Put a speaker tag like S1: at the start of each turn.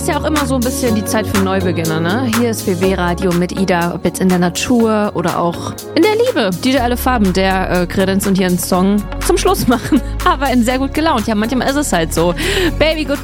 S1: Ist ja auch immer so ein bisschen die Zeit für Neubeginner, ne? Hier ist WW Radio mit Ida, ob jetzt in der Natur oder auch in der Liebe. DJ Alle Farben, der Kredenz und hier einen Song zum Schluss machen. Aber in sehr gut gelaunt. Ja, manchmal ist es halt so. Baby, good